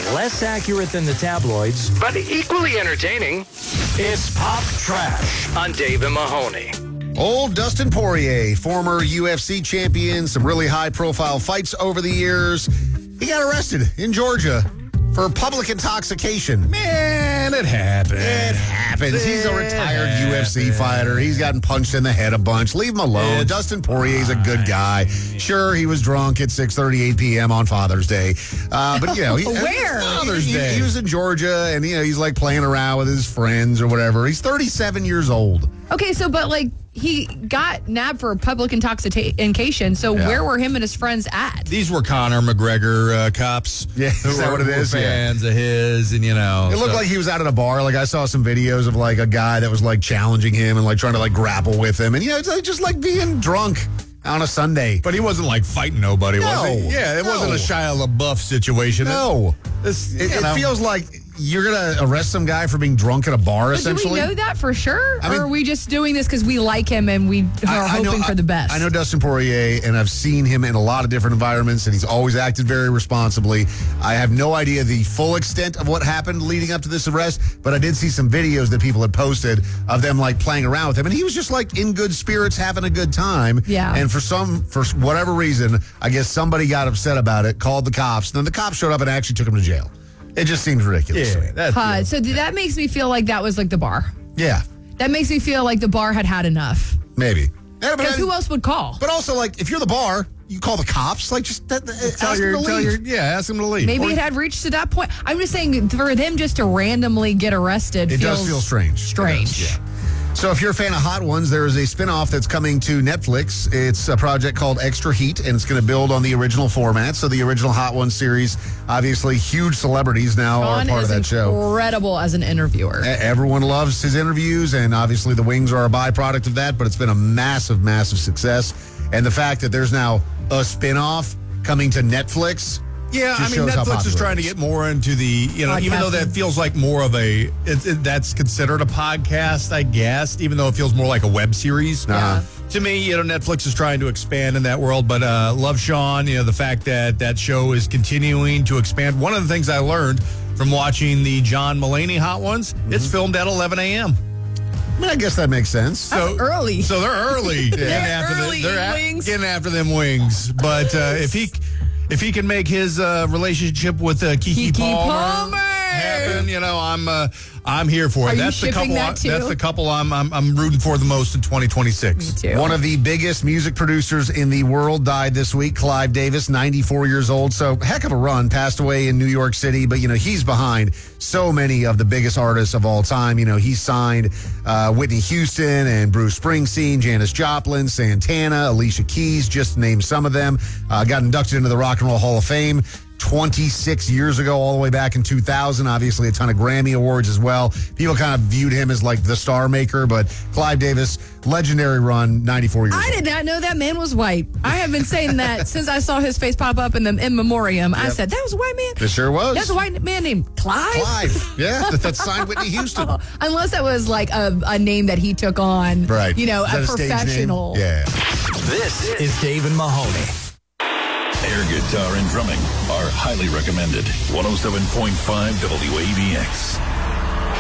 Less accurate than the tabloids, but equally entertaining. It's Pop Trash on Dave and Mahoney. Old Dustin Poirier, former UFC champion, some really high-profile fights over the years. He got arrested in Georgia for public intoxication. Man, it happens. It happens. He's a retired UFC fighter. He's gotten punched in the head a bunch. Leave him alone. Dustin Poirier's a good guy. Sure, he was drunk at 6:38 p.m. on Father's Day. But, Where? Father's Day. He was in Georgia, and, he's like playing around with his friends or whatever. He's 37 years old. Okay, he got nabbed for public intoxication. So where were him and his friends at? These were Conor McGregor cops. Yeah, is that what it is? Fans of his, and It looked like he was out at a bar. Like, I saw some videos of, like, a guy that was, like, challenging him and, like, trying to, like, grapple with him. And, it's like, just, like, being drunk on a Sunday. But he wasn't, like, fighting nobody, was he? Yeah, it wasn't a Shia LaBeouf situation. No. It feels like you're going to arrest some guy for being drunk at a bar, essentially. Do we know that for sure? Or are we just doing this because we like him and we are hoping for the best? I know Dustin Poirier, and I've seen him in a lot of different environments, and he's always acted very responsibly. I have no idea the full extent of what happened leading up to this arrest, but I did see some videos that people had posted of them, like, playing around with him, and he was just, like, in good spirits, having a good time. Yeah. And for whatever reason, I guess somebody got upset about it, called the cops, and then the cops showed up and actually took him to jail. It just seems ridiculous to me. So that makes me feel like that was like the bar. Yeah. That makes me feel like the bar had enough. Maybe. Because who else would call? But also, like, if you're the bar, you call the cops. Like, just ask them to leave. Ask them to leave. Maybe it had reached to that point. I'm just saying, for them just to randomly get arrested does feel strange. Strange. Yeah. So if you're a fan of Hot Ones, there is a spinoff that's coming to Netflix. It's a project called Extra Heat, and it's going to build on the original format. So the original Hot Ones series, obviously huge celebrities now are part of that show. Incredible as an interviewer. Everyone loves his interviews, and obviously the wings are a byproduct of that, but it's been a massive, massive success. And the fact that there's now a spinoff coming to Netflix. Yeah, I mean, Netflix is trying to get more into the, even though that feels like more of that's considered a podcast, I guess, even though it feels more like a web series. Yeah. To me, Netflix is trying to expand in that world, but love Sean, the fact that show is continuing to expand. One of the things I learned from watching the John Mulaney Hot Ones, it's filmed at 11 a.m. I mean, I guess that makes sense. So early. So they're early. Wings. Getting after them wings. But if he can make his relationship with Keke Palmer happen, I'm here for it. That's the couple I'm rooting for the most in 2026. Me too. One of the biggest music producers in the world died this week, Clive Davis, 94 years old. So heck of a run, passed away in New York City. But, he's behind so many of the biggest artists of all time. He signed Whitney Houston and Bruce Springsteen, Janis Joplin, Santana, Alicia Keys, just to name some of them. Got inducted into the Rock and Roll Hall of Fame 26 years ago, all the way back in 2000. Obviously, a ton of Grammy Awards as well. People kind of viewed him as like the star maker, but Clive Davis, legendary run, 94 years old. I did not know that man was white. I have been saying that since I saw his face pop up in the In Memoriam. Yep. I said, that was a white man? It sure was. That's a white man named Clive? Clive, yeah. That signed Whitney Houston. Unless that was like a name that he took on, right. A professional. Yeah. This is Dave and Mahoney. Air guitar and drumming are highly recommended. 107.5 WABX.